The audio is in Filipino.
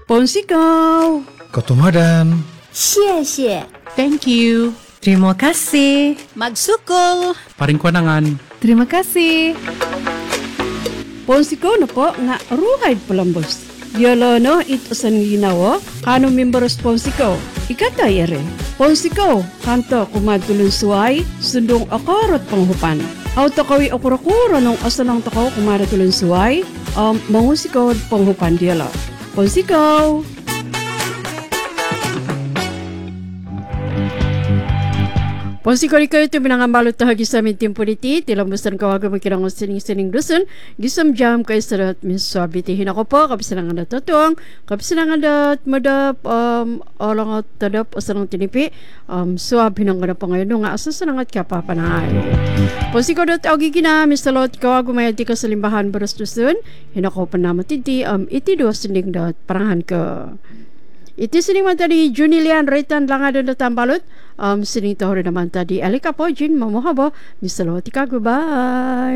Ponsikaw. Katumadan. 谢谢 Thank you. Terima kasih. Magsukol Paring kwanangan. Terima kasih. Ponsikaw na po nga ruhid palambos. Yolo no ito sa ginawa, kano members Ponsikaw. Ikatay ere. Ponsikaw, kanto kumadulong suway, sundong akarot panghupan. Auto kawi akurakura nung asanang takaw kumadulong suway, mangusikaw panghupan diala. Ponsikaw. Ponsikaw ikaw ito pinangambalot tahagi sa amin timpuliti, tilambusan kawaga magkirang sining-sining dusun, gisam jam kay sarat minswabitihin ako po, kapisanang adat natuang, kapisanang adat madap, alang at tadap, asanang tinipi, suwabin ang ganap po ngayon, nga asasanang at kapapanay. Ponsikaw dot agi gina, misalot kawaga mayati ka sa limbahan baras dusun, hinako pa naman tinti, iti dos sinding dot parangan ka. Iti sining man tadi Junilian Retan lang adon na tambalot. Sining tahore naman tadi Alika po Jin mamuhabo. Misaloti ka, goodbye.